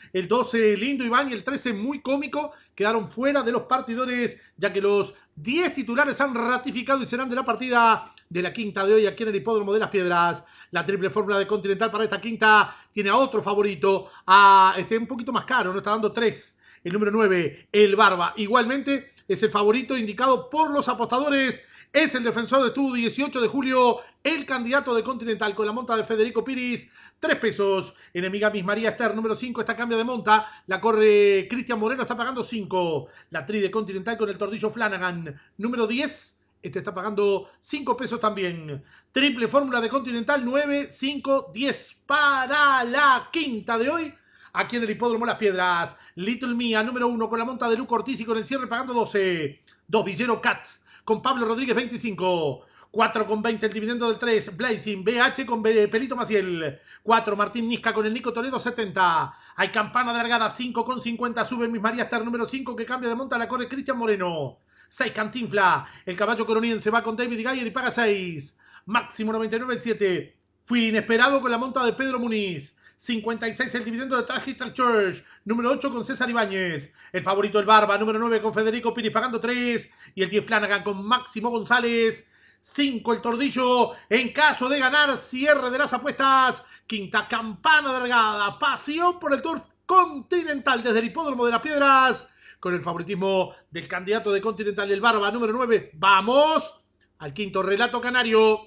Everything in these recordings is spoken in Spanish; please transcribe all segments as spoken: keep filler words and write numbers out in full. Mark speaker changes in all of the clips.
Speaker 1: el doce Lindo Iván y el trece Muy Cómico quedaron fuera de los partidores, ya que los diez titulares han ratificado y serán de la partida de la quinta de hoy aquí en el Hipódromo de las Piedras. La triple fórmula de Continental para esta quinta tiene a otro favorito, a este un poquito más caro, no está dando tres. El número nueve, El Barba. Igualmente es el favorito indicado por los apostadores. Es el defensor de tu dieciocho de julio, el candidato de Continental con la monta de Federico Piris. Tres pesos. Enemiga Miss María Esther, número cinco, esta cambia de monta. La corre Cristian Moreno, está pagando cinco. La tri de Continental con el tordillo Flanagan, número diez. Este está pagando cinco pesos también. Triple fórmula de Continental, nueve, cinco, diez. Para la quinta de hoy, aquí en el Hipódromo Las Piedras. Little Mia, número uno, con la monta de Luco Ortiz y con el cierre pagando doce. dos Villero Cat, con Pablo Rodríguez, veinticinco. cuatro con veinte, el dividendo del tres. Blazing, B H con Pelito Maciel. cuatro, Martín Nisca con el Nico Toledo, setenta. Hay campana de largada, cinco con cincuenta. Sube Miss María Star, número cinco, que cambia de monta, la corre Cristian Moreno. seis, Cantinfla. El caballo coroniense va con David Gayer y paga seis. Máximo noventa y nueve, el siete. Fui inesperado con la monta de Pedro Muniz. cincuenta y seis, el dividendo de Tragital Church. Número ocho con César Ibáñez. El favorito El Barba. Número nueve con Federico Piris pagando tres. Y el diez Flanagan con Máximo González. cinco el Tordillo. En caso de ganar, cierre de las apuestas. Quinta campana largada. Pasión por el Turf Continental desde el Hipódromo de las Piedras. Con el favoritismo del candidato de Continental El Barba. Número nueve. Vamos al quinto relato canario.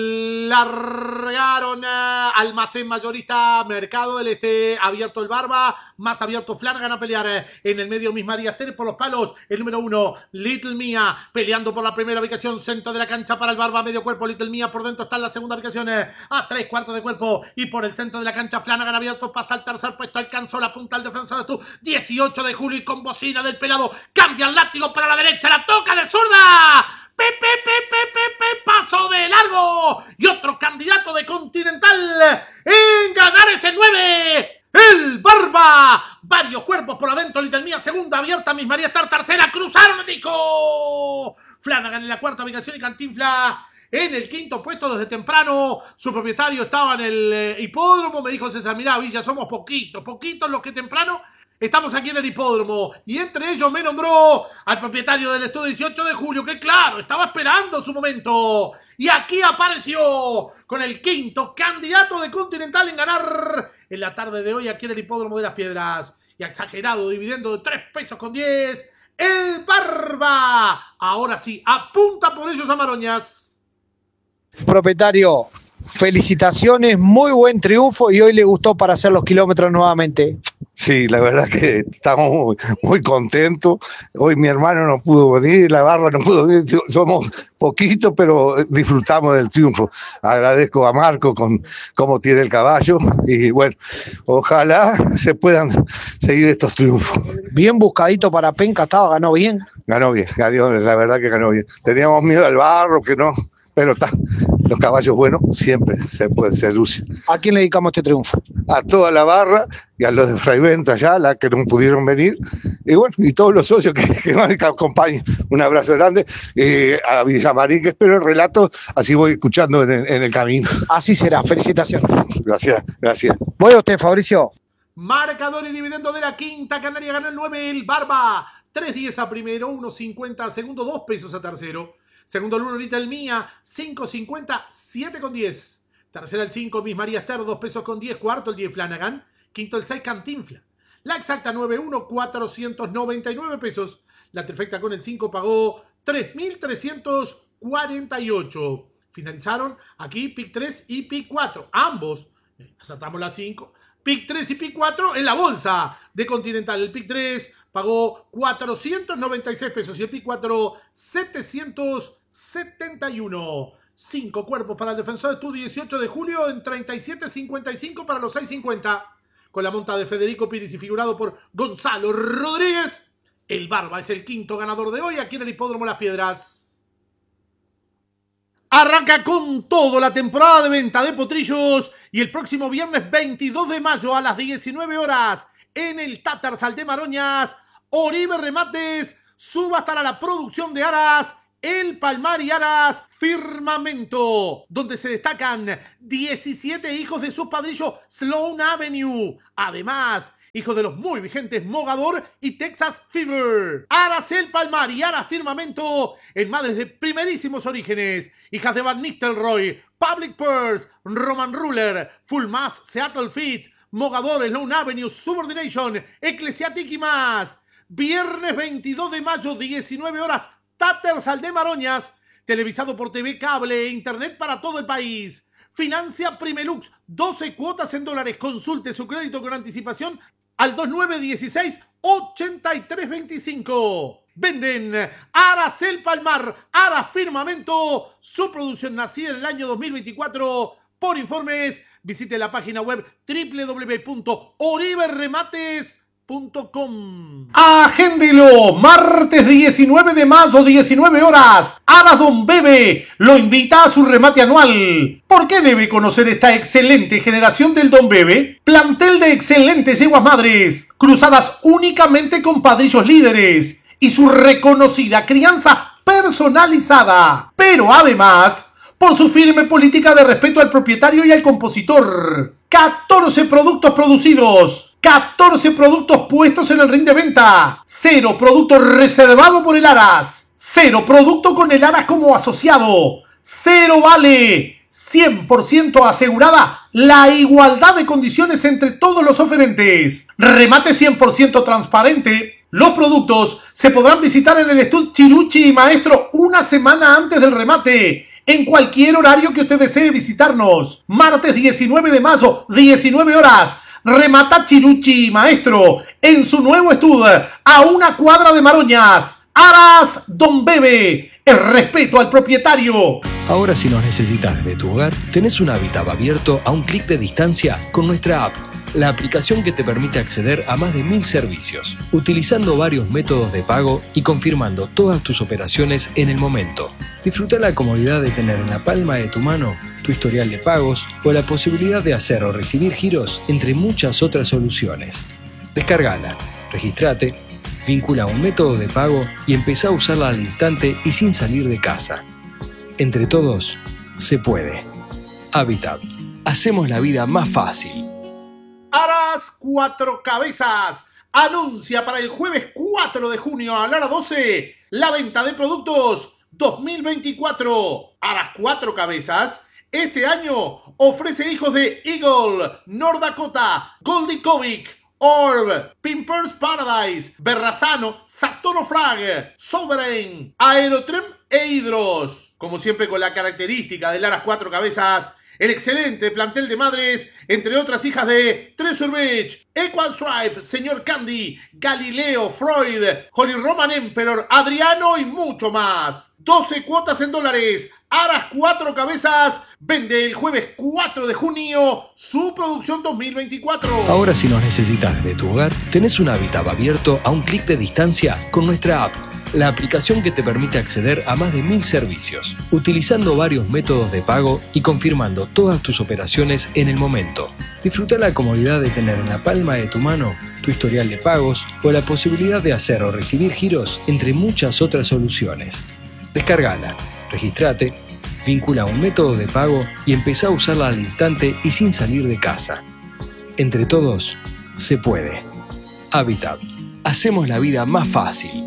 Speaker 1: Largaron uh, Almacén Mayorista Mercado del Este, abierto El Barba, más abierto Flanagan a pelear en el medio Miss María Esther por los palos. El número uno, Little Mia, peleando por la primera ubicación, centro de la cancha para El Barba, medio cuerpo Little Mia, por dentro está en la segunda ubicación a tres cuartos de cuerpo y por el centro de la cancha Flanagan abierto, pasa al tercer puesto, alcanzó la punta al defensor de tu dieciocho de julio y con bocina del pelado, cambia el látigo para la derecha, la toca de zurda. Pepe, Pepe, Pepe, paso de largo. Y otro candidato de Continental en ganar ese nueve. El Barba. Varios cuerpos por adentro. Little Mia, segunda abierta. Miss María Star, tercera. Cruzaron, Nico. Flanagan en la cuarta ubicación y Cantinfla en el quinto puesto desde temprano. Su propietario estaba en el eh, hipódromo. Me dijo César, mirá, Villa, somos poquitos, poquitos los que temprano estamos aquí en el hipódromo. Y entre ellos me nombró al propietario del estudio dieciocho de julio, que claro, estaba esperando su momento. Y aquí apareció con el quinto candidato de Continental en ganar en la tarde de hoy aquí en el Hipódromo de las Piedras. Y exagerado dividendo de tres pesos con diez. El Barba. Ahora sí, apunta por ellos a Maroñas.
Speaker 2: Propietario, felicitaciones, muy buen triunfo y hoy le gustó para hacer los kilómetros nuevamente.
Speaker 3: Sí, la verdad que estamos muy, muy contentos. Hoy mi hermano no pudo venir, la barra no pudo venir, somos poquitos, pero disfrutamos del triunfo. Agradezco a Marco con cómo tiene el caballo y bueno, ojalá se puedan seguir estos triunfos.
Speaker 2: Bien buscadito para Penca, estaba, ganó bien.
Speaker 3: Ganó bien, ganó, la verdad que ganó bien. Teníamos miedo al barro, que no, pero está. Los caballos buenos siempre se pueden seducir.
Speaker 2: ¿A quién le dedicamos este triunfo?
Speaker 3: A toda la barra y a los de Fraiventa ya, la que no pudieron venir. Y bueno, y todos los socios que, que van a acompañar. Un abrazo grande. Eh, a Villamarín, que espero el relato, así voy escuchando en el, en el camino.
Speaker 2: Así será, felicitaciones.
Speaker 3: Gracias, gracias.
Speaker 2: Voy a usted, Fabricio.
Speaker 1: Marcador y dividendo de la quinta canaria, gana el nueve, El Barba. tres diez a primero, uno cincuenta a segundo, dos pesos a tercero. Segundo el uno, Little Mia, cinco cincuenta, siete con diez. Tercera el cinco, Miss María Esther, dos pesos con diez. Cuarto el diez, Flanagan. Quinto el seis, Cantinfla. La exacta nueve uno, cuatrocientos noventa y nueve pesos. La trifecta con el cinco pagó tres mil trescientos cuarenta y ocho. Finalizaron aquí Pick tres y Pick cuatro. Ambos, acertamos la cinco. Pick tres y Pick cuatro en la bolsa de Continental. El Pick tres pagó cuatrocientos noventa y seis pesos y el Pick cuatro setecientos setenta y uno. Cinco cuerpos para el defensor de tu dieciocho de julio en treinta y siete cincuenta y cinco para los seis cincuenta. Con la monta de Federico Piris y figurado por Gonzalo Rodríguez. El Barba es el quinto ganador de hoy aquí en el Hipódromo Las Piedras. Arranca con todo la temporada de venta de potrillos y el próximo viernes veintidós de mayo a las diecinueve horas en el Tatarsal de Maroñas, Oribe Remates subastará la producción de aras El Palmar y Aras Firmamento, donde se destacan diecisiete hijos de su padrillo Sloan Avenue. Además, hijo de los muy vigentes Mogador y Texas Fever. Aracel Palmar y Ara Firmamento en madres de primerísimos orígenes, hijas de Van Nistelrooy, Public Purse, Roman Ruler, Full Mass, Seattle Fits, Mogador, Sloan Avenue, Subordination, Eclesiastic y más. Viernes veintidós de mayo, diecinueve horas, Tattersall de Maroñas, televisado por T V Cable e Internet para todo el país. Financia Primelux, doce cuotas en dólares. Consulte su crédito con anticipación al dos nueve uno seis, ocho tres dos cinco. Venden Aracel Palmar, Ara Firmamento, su producción nacida en el año dos mil veinticuatro. Por informes, visite la página web doble u doble u doble u punto oribe remates punto com. Agéndelo, martes diecinueve de mayo, diecinueve horas. Aras Don Bebe lo invita a su remate anual. ¿Por qué debe conocer esta excelente generación del Don Bebe? Plantel de excelentes yeguas madres, cruzadas únicamente con padrillos líderes y su reconocida crianza personalizada. Pero además, por su firme política de respeto al propietario y al compositor. catorce productos producidos, catorce productos puestos en el ring de venta, cero producto reservado por el Aras, cero producto con el Aras como asociado, cero vale, cien por ciento asegurada la igualdad de condiciones entre todos los oferentes, remate cien por ciento transparente. Los productos se podrán visitar en el estudio Chiruchi y Maestro una semana antes del remate, en cualquier horario que usted desee visitarnos. Martes diecinueve de mayo, diecinueve horas. Remata Chiruchi Maestro en su nuevo estudio a una cuadra de Maroñas. Aras Don Bebe, el respeto al propietario.
Speaker 4: Ahora, si nos necesitas desde tu hogar, tenés un Habitat abierto a un clic de distancia con nuestra app, la aplicación que te permite acceder a más de mil servicios, utilizando varios métodos de pago y confirmando todas tus operaciones en el momento. Disfruta la comodidad de tener en la palma de tu mano tu historial de pagos o la posibilidad de hacer o recibir giros, entre muchas otras soluciones. Descárgala, registrate, vincula un método de pago y empezá a usarla al instante y sin salir de casa. Entre todos, se puede. Habitat. Hacemos la vida más fácil.
Speaker 1: Aras Cuatro Cabezas anuncia para el jueves cuatro de junio a la hora doce la venta de productos dos mil veinticuatro. Aras Cuatro Cabezas este año ofrece hijos de Eagle, North Dakota, Goldie Kovic, Orb, Pimpers Paradise, Berrazano, Saturno Frag, Sovereign, Aerotrem e Hydros. Como siempre, con la característica del Aras Cuatro Cabezas, el excelente plantel de madres, entre otras hijas de Treasure Beach, Equal Stripe, Señor Candy, Galileo, Freud, Holy Roman Emperor, Adriano y mucho más. doce cuotas en dólares. Aras Cuatro Cabezas vende el jueves cuatro de junio su producción dos mil veinticuatro.
Speaker 4: Ahora, si nos necesitas desde tu hogar, tenés un Habitat abierto a un clic de distancia con nuestra app, la aplicación que te permite acceder a más de mil servicios, utilizando varios métodos de pago y confirmando todas tus operaciones en el momento. Disfruta la comodidad de tener en la palma de tu mano tu historial de pagos o la posibilidad de hacer o recibir giros, entre muchas otras soluciones. Descárgala, registrate, vincula un método de pago y empezá a usarla al instante y sin salir de casa. Entre todos, se puede. Habitat. Hacemos la vida más fácil.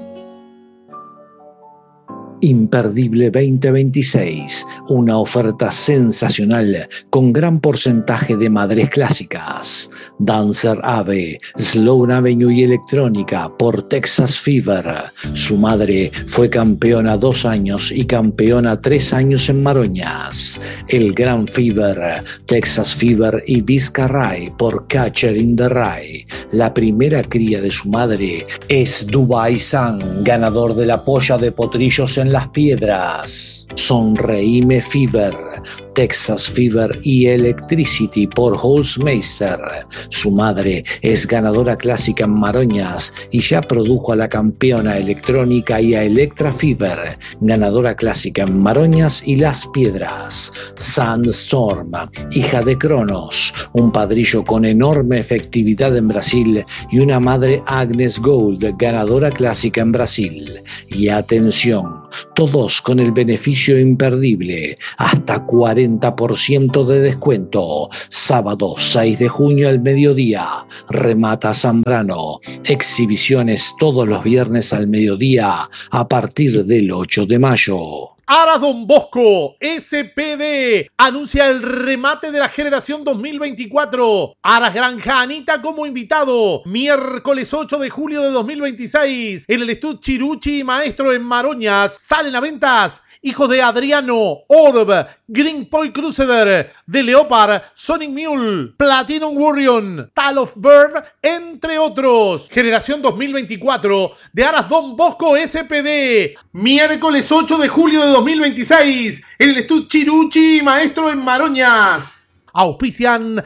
Speaker 2: Imperdible veinte veintiséis, una oferta sensacional con gran porcentaje de madres clásicas. Dancer Ave, Sloan Avenue y Electrónica por Texas Fever. Su madre fue campeona dos años y campeona tres años en Maroñas. El Gran Fever, Texas Fever y Vizcarray por Catcher in the Rye. La primera cría de su madre es Dubai Sun, ganador de la polla de potrillos en Las Piedras. Sonreíme Fever, Texas Fever y Electricity por Holzmeister. Su madre es ganadora clásica en Maroñas y ya produjo a la campeona electrónica y a Electra Fever, ganadora clásica en Maroñas y Las Piedras. Sandstorm, hija de Cronos, un padrillo con enorme efectividad en Brasil y una madre Agnes Gold, ganadora clásica en Brasil. Y atención, todos con el beneficio imperdible, hasta cuarenta por ciento de descuento. Sábado seis de junio al mediodía, remata Zambrano. Exhibiciones todos los viernes al mediodía a partir del ocho de mayo.
Speaker 1: Aras Don Bosco, S P D, anuncia el remate de la generación dos mil veinticuatro. Aras Granja Anita como invitado. Miércoles ocho de julio de dos mil veintiséis. En el Estud Chiruchi Maestro en Maroñas. Salen a ventas hijos de Adriano, Orb, Green Point Crusader, The Leopard, Sonic Mule, Platinum Warrior, Tal of Bird, entre otros. Generación dos mil veinticuatro de Aras Don Bosco S P D. Miércoles ocho de julio de dos mil veintiséis. En el Estud Chiruchi Maestro en Maroñas. Auspician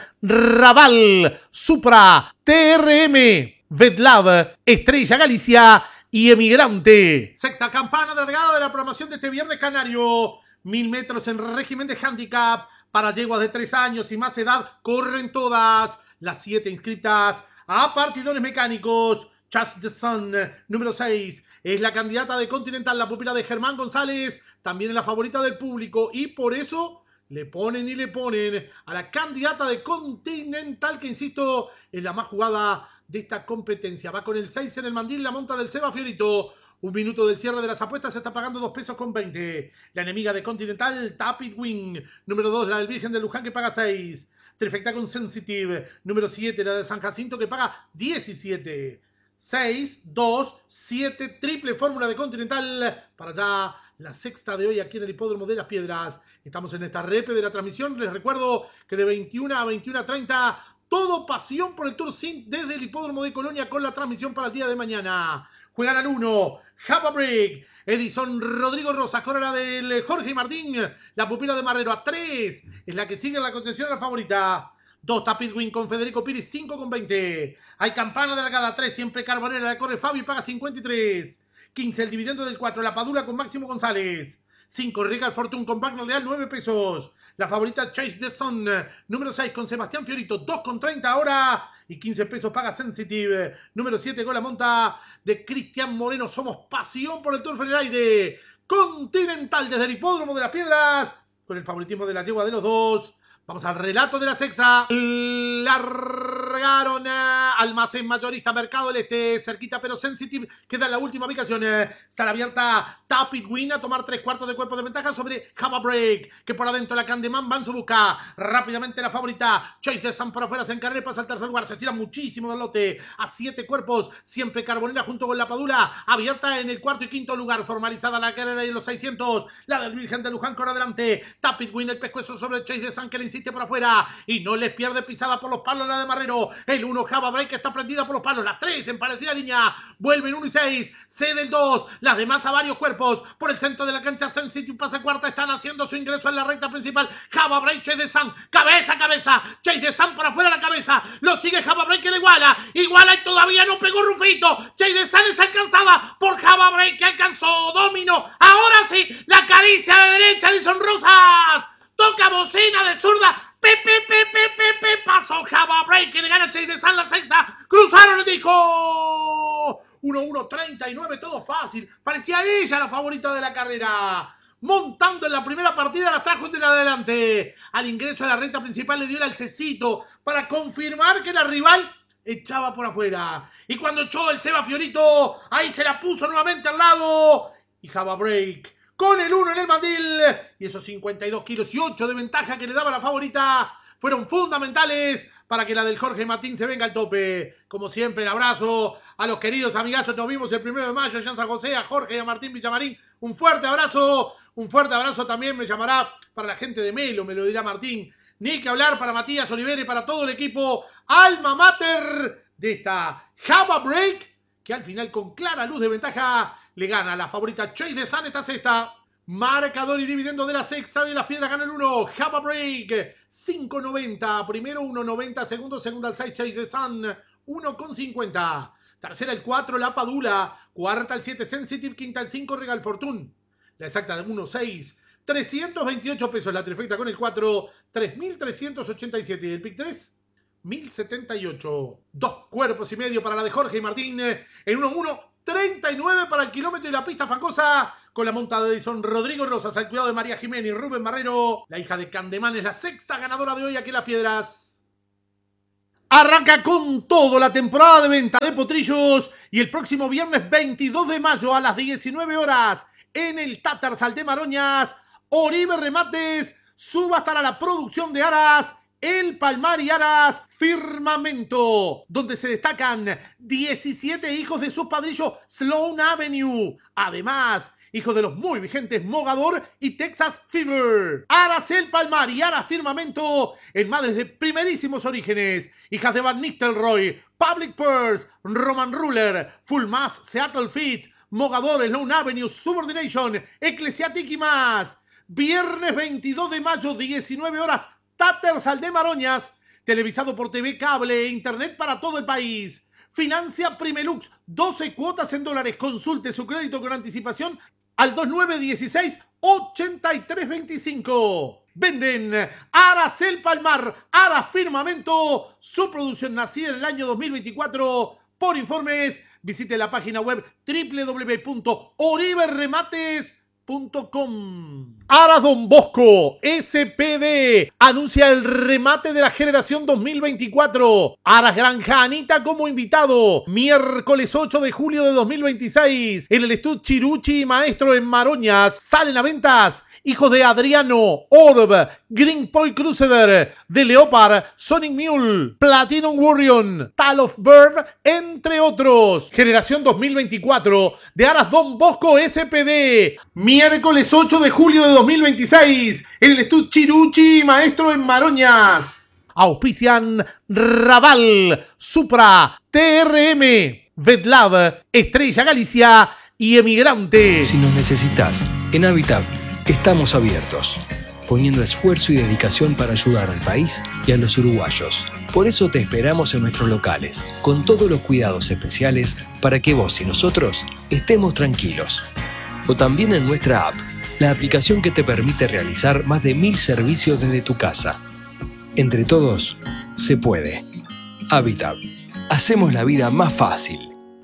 Speaker 1: Raval, Supra, T R M, Vetlab, Estrella Galicia y Emigrante. Sexta campana de largada de la programación de este viernes canario. Mil metros en régimen de handicap. Para yeguas de tres años y más edad corren todas. Las siete inscritas a partidores mecánicos. Just the Sun, número seis. Es la candidata de Continental, la pupila de Germán González. También es la favorita del público. Y por eso le ponen y le ponen a la candidata de Continental, que insisto, es la más jugada de esta competencia. Va con el seis en el mandil, la monta del Seba Fiorito. Un minuto del cierre de las apuestas, se está pagando dos pesos con veinte. La enemiga de Continental, Tapit Wing. Número dos, la del Virgen de Luján, que paga seis. Trifecta con Sensitive. Número siete, la de San Jacinto, que paga diecisiete. seis, dos, siete, triple fórmula de Continental. Para allá, la sexta de hoy aquí en el Hipódromo de las Piedras. Estamos en esta repe de la transmisión. Les recuerdo que de veintiuna a veintiuna treinta... todo pasión por el Tour Sync desde el Hipódromo de Colonia con la transmisión para el día de mañana. Juegan al uno, Java Break, Edison Rodrigo Rosa, con la del Jorge Martín, la pupila de Marrero a tres, es la que sigue en la contención a la favorita. dos, Tapit Win con Federico Pires, cinco con veinte. Hay campana de largada, tres, siempre Carbonera, la corre Fabio y paga cincuenta y tres. quince, el dividendo del cuatro, la Padula con Máximo González. cinco, Regal Fortune con Wagner Leal, nueve pesos. La favorita Chase the Sun, número seis con Sebastián Fiorito, dos con treinta ahora. Y quince pesos paga Sensitive. Número siete con la monta de Cristian Moreno. Somos pasión por el Tour en el aire. Continental desde el Hipódromo de las Piedras. Con el favoritismo de la yegua de los dos. Vamos al relato de la sexta. Largaron a Almacén Mayorista Mercado del Este, cerquita pero Sensitive, queda en la última ubicación. Sala abierta, Tapit Win a tomar tres cuartos de cuerpo de ventaja sobre Java Break, que por adentro la Candeman va en su busca. Rápidamente la favorita, Chase de San por afuera, se encarga y pasa al tercer lugar. Se tira muchísimo del lote a siete cuerpos, siempre Carbonera junto con la Padula, abierta en el cuarto y quinto lugar. Formalizada la carrera y los seiscientos, la del Virgen de Luján con adelante. Tapit Win, el pescuezo sobre Chase de San, que le insiste por afuera y no les pierde pisada por los palos la de Marrero. El uno, Java Break, que está prendida por los palos. Las tres en parecida línea, vuelven uno y seis, cede el dos, las demás a varios cuerpos por el centro de la cancha. Sensitive pasa cuarta, están haciendo su ingreso en la recta principal. Java Break, Chase de San, cabeza a cabeza, Chase de San por afuera la cabeza, lo sigue Java Break, que le iguala, iguala y todavía no pegó Rufito. Chase de San es alcanzada por Java Break, que alcanzó, dominó, ahora sí, la caricia de derecha de Son Rosas. Toca bocina de zurda. Pepe, pepe, pepe, pasó Java Break, que le gana Chase de San la sexta. Cruzaron y dijo uno uno treinta y nueve, todo fácil. Parecía ella la favorita de la carrera. Montando en la primera partida, la trajo de la adelante. Al ingreso a la recta principal le dio el alcecito para confirmar que la rival echaba por afuera. Y cuando echó el Seba Fiorito, ahí se la puso nuevamente al lado. Y Java Break con el uno en el mandil, y esos cincuenta y dos kilos y ocho de ventaja que le daba la favorita fueron fundamentales para que la del Jorge Martín se venga al tope. Como siempre, el abrazo a los queridos amigazos. Nos vimos el primero de mayo allá en San José, a Jorge y a Martín Villamarín. Un fuerte abrazo, un fuerte abrazo también me llamará para la gente de Melo, me lo dirá Martín. Ni que hablar para Matías Olivera y para todo el equipo alma mater de esta Java Break, que al final con clara luz de ventaja le gana a la favorita Chase de San esta sexta. Marcador y dividendo de la sexta de las Piedras gana el uno. Java Break, cinco noventa. Primero uno noventa. Segundo, segunda al seis. Chase de San, uno cincuenta. Tercera el cuatro, la Padula. Cuarta el siete, Sensitive. Quinta el cinco, Regal Fortune. La exacta de uno seis. trescientos veintiocho pesos. La trifecta con el cuatro, tres mil trescientos ochenta y siete. Y el pick tres, mil setenta y ocho. Dos cuerpos y medio para la de Jorge y Martín. En uno uno treinta y nueve para el kilómetro y la pista fangosa. con la monta de Edison Rodrigo Rosas, al cuidado de María Jiménez y Rubén Barrero. La hija de Candemán es la sexta ganadora de hoy aquí en Las Piedras. Arranca con todo la temporada de venta de potrillos y el próximo viernes veintidós de mayo a las diecinueve horas en el Tatarsal de Maroñas, Oribe Remates subastará la producción de aras El Palmar y Aras Firmamento, donde se destacan diecisiete hijos de su padrillo Sloan Avenue. Además, hijos de los muy vigentes Mogador y Texas Fever. Aras El Palmar y Aras Firmamento en madres de primerísimos orígenes. Hijas de Van Nistelrooy, Public Purse, Roman Ruler, Full Mass, Seattle Fits, Mogador, Sloan Avenue, Subordination, Ecclesiastic y más. Viernes veintidós de mayo, diecinueve horas, Tatarsal de Maroñas, televisado por T V Cable e Internet para todo el país. Financia Primelux, doce cuotas en dólares. Consulte su crédito con anticipación al dos nueve uno seis, ocho tres dos cinco. Venden Aras El Palmar, Aras Firmamento, su producción nacida en el año dos mil veinticuatro. Por informes, visite la página web doble u doble u doble u punto oribe remates punto com. Aras Don Bosco S P D anuncia el remate de la generación dos mil veinticuatro. Aras Granja Anita como invitado. Miércoles ocho de julio de dos mil veintiséis en el Estudio Chiruchi Maestro en Maroñas. Salen a ventas hijos de Adriano, Orb, Green Point Crusader, The Leopard, Sonic Mule, Platinum Warrior, Tal of Bird, entre otros. Generación dos mil veinticuatro de Aras Don Bosco S P D. Miércoles ocho de julio de dos mil veintiséis en el Estudio Chiruchi Maestro en Maroñas. Auspician Raval, Supra, T R M, VetLab, Estrella Galicia y Emigrante.
Speaker 4: Si nos necesitas, en Habitat estamos abiertos, poniendo esfuerzo y dedicación para ayudar al país y a los uruguayos. Por eso te esperamos en nuestros locales, con todos los cuidados especiales para que vos y nosotros estemos tranquilos. O también en nuestra app, la aplicación que te permite realizar más de mil servicios desde tu casa. Entre todos, se puede. Habitat. Hacemos la vida más fácil.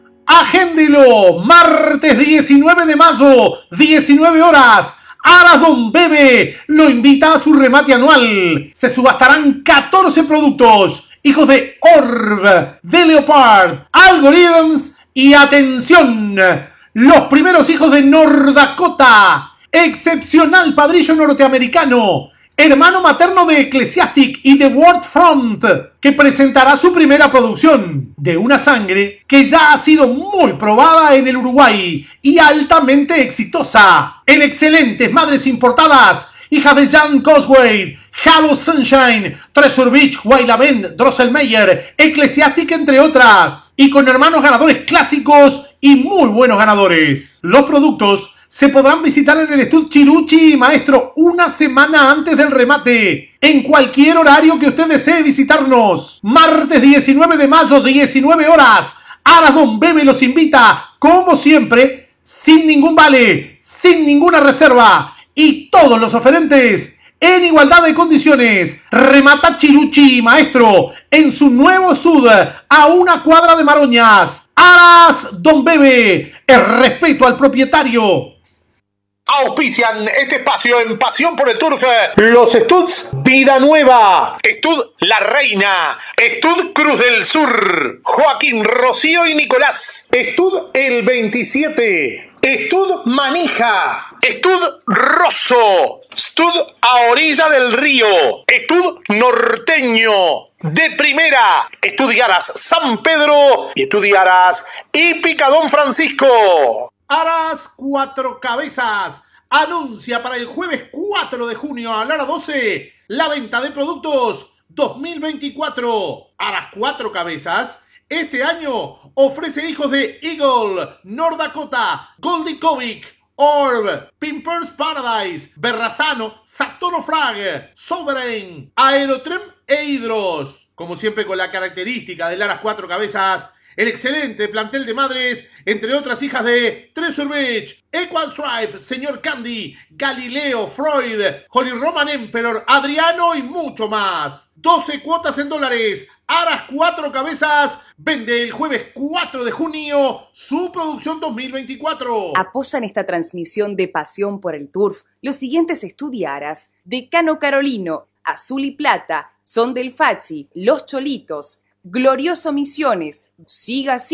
Speaker 1: Agéndelo, martes diecinueve de mayo, diecinueve horas. Aras Don Bebe lo invita a su remate anual. Se subastarán catorce productos. Hijos de Orb, de Leopard, Algorithms y atención, los primeros hijos de Nordakota. Excepcional padrillo norteamericano, hermano materno de Ecclesiastic y de World Front, que presentará su primera producción de una sangre que ya ha sido muy probada en el Uruguay y altamente exitosa. En excelentes madres importadas, hijas de Jan Cosway, Halo Sunshine, Treasure Beach, Wailavent, Drosselmeyer, Ecclesiastic, entre otras. Y con hermanos ganadores clásicos y muy buenos ganadores. Los productos se podrán visitar en el Estudio Chiruchi Maestro una semana antes del remate, en cualquier horario que usted desee visitarnos. Martes diecinueve de mayo, diecinueve horas. Aras Don Bebe los invita, como siempre, sin ningún vale, sin ninguna reserva. Y todos los oferentes en igualdad de condiciones. Remata Chiruchi Maestro en su nuevo estudio a una cuadra de Maroñas. Aras Don Bebe, el respeto al propietario. Auspician este espacio en Pasión por el Turf los Studs Vida Nueva, Stud La Reina, Stud Cruz del Sur, Joaquín, Rocío y Nicolás, Stud El veintisiete, Stud Manija, Stud Rosso, Stud A Orilla del Río, Stud Norteño, de primera, Estudiaras San Pedro y Estudiaras y Picadón Francisco. Aras Cuatro Cabezas anuncia para el jueves cuatro de junio a la hora doce la venta de productos dos mil veinticuatro. Aras Cuatro Cabezas este año ofrece hijos de Eagle, Nordakota, Goldie Kovic, Orb, Pimpers Paradise, Berrazano, Saturno Frag, Sovereign, Aerotrem e Hydros. Como siempre, con la característica del Aras Cuatro Cabezas, El excelente plantel de madres, entre otras hijas de Treasure Beach, Equal Stripe, Señor Candy, Galileo, Freud, Holy Roman Emperor, Adriano y mucho más. doce cuotas en dólares. Aras Cuatro Cabezas vende el jueves cuatro de junio su producción dos mil veinticuatro.
Speaker 5: Apoyan esta transmisión de Pasión por el Turf los siguientes estudiaras: Decano Carolino, Azul y Plata, Son del Fachi, Los Cholitos, Glorioso Misiones, Siga